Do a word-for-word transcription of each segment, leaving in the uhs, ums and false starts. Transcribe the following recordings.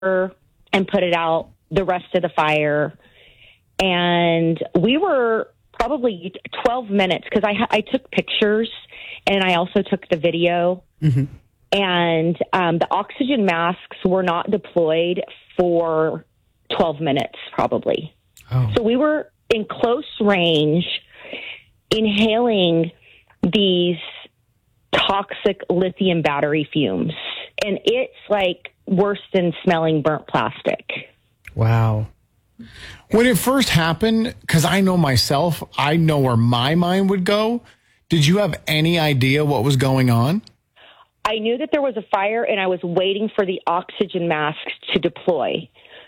and put it out the rest of the fire. And we were probably twelve minutes because I, I took pictures and I also took the video. Mm-hmm. And um, the oxygen masks were not deployed for twelve minutes, probably. Oh. So we were in close range, inhaling these toxic lithium battery fumes. And it's like worse than smelling burnt plastic. Wow. When it first happened, because I know myself, I know where my mind would go. Did you have any idea what was going on? I knew that there was a fire, and I was waiting for the oxygen masks to deploy.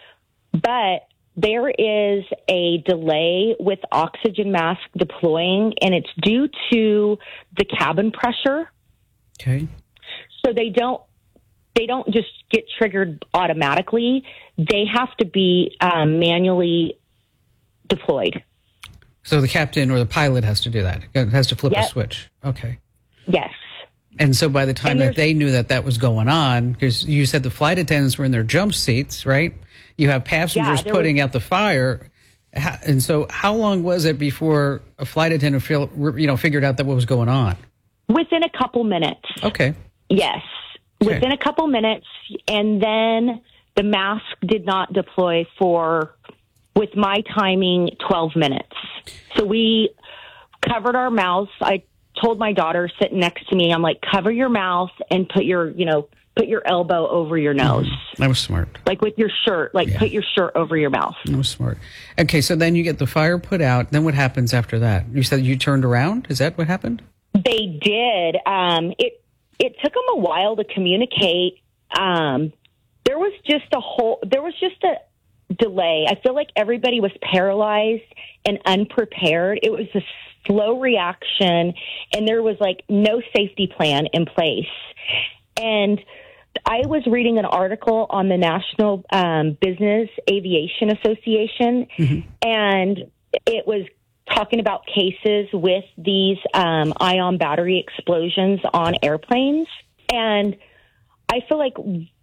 But there is a delay with oxygen mask deploying, and it's due to the cabin pressure. Okay. So they don't they don't just get triggered automatically. They have to be um, manually deployed. So the captain or the pilot has to do that. It has to flip Yep. a switch. Okay. Yes. And so by the time And that there's- they knew that that was going on, because you said the flight attendants were in their jump seats, right? You have passengers Yeah, there putting was- out the fire. How- And so how long was it before a flight attendant feel, you know, figured out that what was going on? Within a couple minutes. Okay. Yes. Okay. Within a couple minutes. And then the mask did not deploy for, with my timing, twelve minutes. So we covered our mouths. I told my daughter sitting next to me, I'm like, cover your mouth and put your, you know, put your elbow over your nose. That was smart. Like with your shirt, like Yeah. put your shirt over your mouth. That was smart. Okay, so then you get the fire put out. Then what happens after that? You said you turned around? Is that what happened? They did. Um, it it took them a while to communicate. Um, there was just a whole. There was just a delay. I feel like everybody was paralyzed and unprepared. It was a slow reaction, and there was like no safety plan in place. And I was reading an article on the National um, Business Aviation Association, mm-hmm. and it was talking about cases with these um, ion battery explosions on airplanes. And I feel like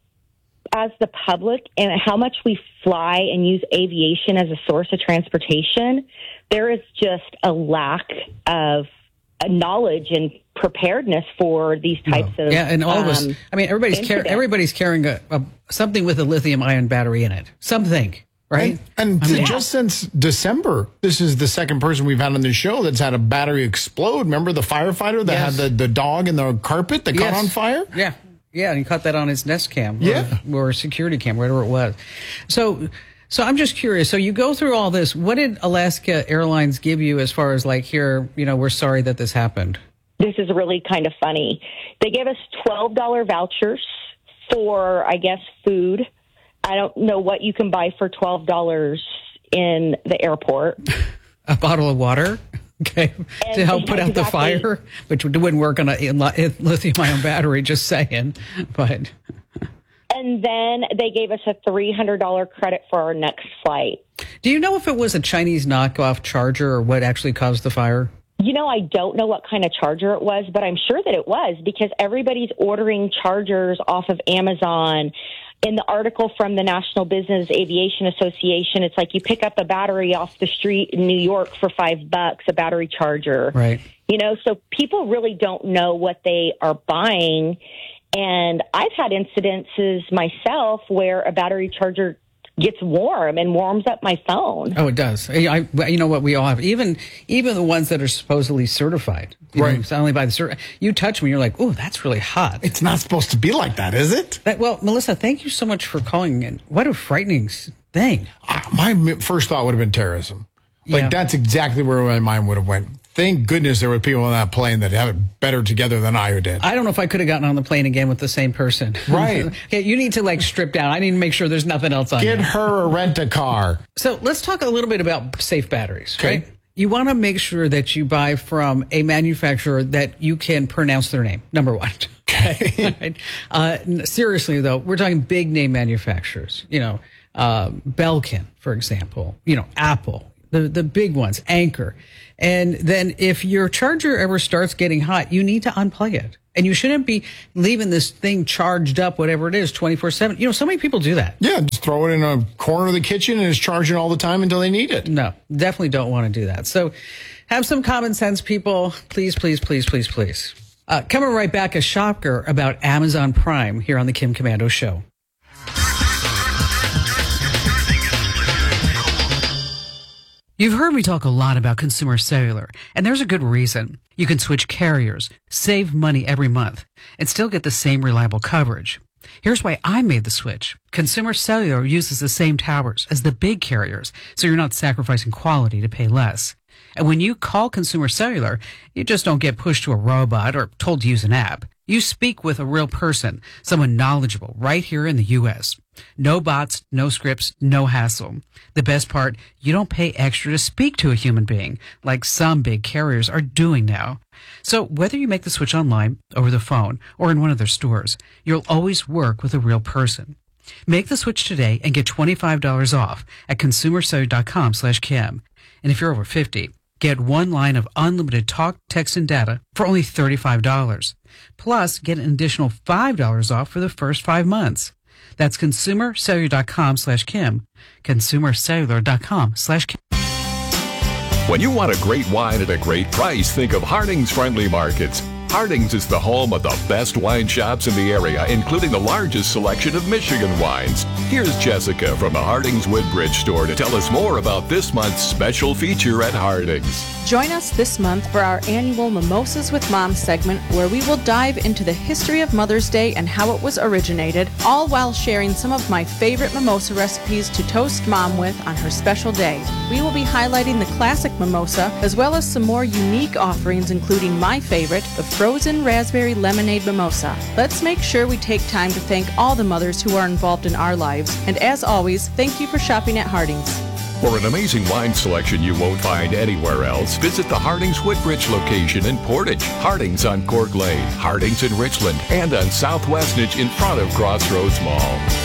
as the public and how much we fly and use aviation as a source of transportation, there is just a lack of uh, knowledge and preparedness for these types no. of yeah, and all um, of us. I mean, everybody's car- everybody's carrying a, a something with a lithium ion battery in it. Something, right? And, and I mean, just yeah. since December, this is the second person we've had on the show that's had a battery explode. Remember the firefighter that yes. had the, the dog in the carpet that yes. caught on fire? Yeah. Yeah, and he caught that on his Nest Cam, yeah, or, or security cam, whatever it was. So, so I'm just curious. So you go through all this. What did Alaska Airlines give you as far as like, here, you know, we're sorry that this happened? This is really kind of funny. They gave us twelve dollars vouchers for, I guess, food. I don't know what you can buy for twelve dollars in the airport. A bottle of water. Okay, and to help put out exactly. the fire, which wouldn't work on a lithium-ion battery, just saying. But and then they gave us a three hundred dollars credit for our next flight. Do you know if it was a Chinese knockoff charger or what actually caused the fire? You know, I don't know what kind of charger it was, but I'm sure that it was because everybody's ordering chargers off of Amazon. In the article from the National Business Aviation Association, it's like you pick up a battery off the street in New York for five bucks, a battery charger. Right. You know, so people really don't know what they are buying. And I've had incidences myself where a battery charger gets warm and warms up my phone. Oh, it does. I, you know what? We all have, even even the ones that are supposedly certified. You right. know, it's only by the cert- you touch me, you're like, oh, that's really hot. It's not supposed to be like that, is it? That, well, Melissa, thank you so much for calling in. What a frightening thing. Uh, my first thought would have been terrorism. Like, yeah. that's exactly where my mind would have went. Thank goodness there were people on that plane that have it better together than I did. I don't know if I could have gotten on the plane again with the same person. Right. Okay, you need to, like, strip down. I need to make sure there's nothing else on Get you. her a rent-a-car. So let's talk a little bit about safe batteries, okay. right? You want to make sure that you buy from a manufacturer that you can pronounce their name, number one. Okay. Right? uh, seriously, though, we're talking big name manufacturers. You know, uh, Belkin, for example. You know, Apple, the the big ones, Anker. And then if your charger ever starts getting hot, you need to unplug it. And you shouldn't be leaving this thing charged up, whatever it is, twenty-four seven. You know, so many people do that. Yeah, just throw it in a corner of the kitchen and it's charging all the time until they need it. No, definitely don't want to do that. So have some common sense, people. Please, please, please, please, please. Uh, coming right back, a shocker about Amazon Prime here on the Kim Komando Show. You've heard me talk a lot about Consumer Cellular, and there's a good reason. You can switch carriers, save money every month, and still get the same reliable coverage. Here's why I made the switch. Consumer Cellular uses the same towers as the big carriers, so you're not sacrificing quality to pay less. And when you call Consumer Cellular, you just don't get pushed to a robot or told to use an app. You speak with a real person, someone knowledgeable right here in the U S. No bots, no scripts, no hassle. The best part, you don't pay extra to speak to a human being, like some big carriers are doing now. So whether you make the switch online, over the phone, or in one of their stores, you'll always work with a real person. Make the switch today and get twenty-five dollars off at consumercellular.com slash Kim. And if you're over fifty, get one line of unlimited talk, text, and data for only thirty-five dollars. Plus, get an additional five dollars off for the first five months. That's consumercellular.com slash Kim. Consumercellular.com slash Kim. When you want a great wine at a great price, think of Harding's Friendly Markets. Harding's is the home of the best wine shops in the area, including the largest selection of Michigan wines. Here's Jessica from the Harding's Woodbridge store to tell us more about this month's special feature at Harding's. Join us this month for our annual Mimosas with Mom segment, where we will dive into the history of Mother's Day and how it was originated, all while sharing some of my favorite mimosa recipes to toast Mom with on her special day. We will be highlighting the classic mimosa, as well as some more unique offerings, including my favorite, the frozen raspberry lemonade mimosa. Let's make sure we take time to thank all the mothers who are involved in our lives. And as always, thank you for shopping at Harding's. For an amazing wine selection you won't find anywhere else, visit the Harding's Woodbridge location in Portage, Harding's on Cork Lane, Harding's in Richland, and on South Westnedge in front of Crossroads Mall.